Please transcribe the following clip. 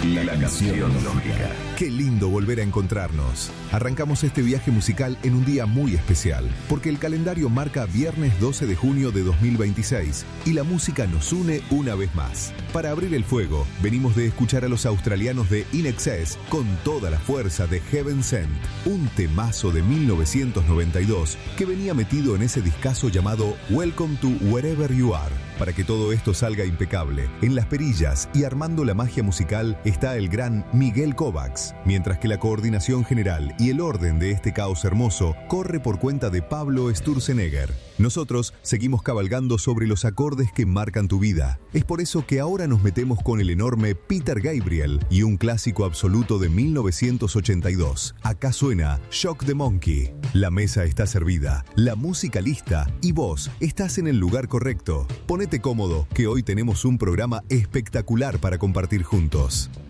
La canción lógica. Qué lindo volver a encontrarnos. Arrancamos este viaje musical en un día muy especial, porque el calendario marca viernes 12 de junio de 2026 y la música nos une una vez más. Para abrir el fuego, venimos de escuchar a los australianos de In Excess con toda la fuerza de Heaven Sent, un temazo de 1992 que venía metido en ese discazo llamado Welcome to Wherever You Are. Para que todo esto salga impecable, en las perillas y armando la magia musical está el gran Miguel Kovacs, mientras que la coordinación general y el orden de este caos hermoso corre por cuenta de Pablo Sturzenegger. Nosotros seguimos cabalgando sobre los acordes que marcan tu vida. Es por eso que ahora nos metemos con el enorme Peter Gabriel y un clásico absoluto de 1982. Acá suena Shock the Monkey. La mesa está servida, la música lista y vos estás en el lugar correcto. Ponete cómodo, que hoy tenemos un programa espectacular para compartir juntos.